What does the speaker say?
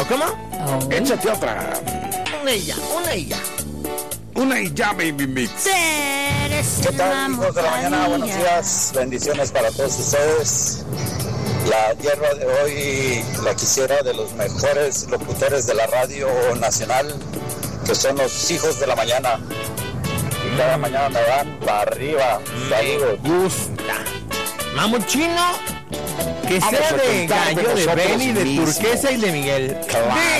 ¿O cómo? Oh. Échate otra. Una y ya, una y ya. Una y ya, baby mix. ¿Qué tal, hijos de la mañana? Buenos días, bendiciones para todos ustedes. La hierba de hoy la quisiera de los mejores locutores de la radio nacional, que son los hijos de la mañana. Y cada mañana me dan para arriba. Saludos. Gusta. Mamo chino, que Vamos sea a de contar de Gallo, de nosotros Benny, de mismos. Turquesa y de Miguel. Claro.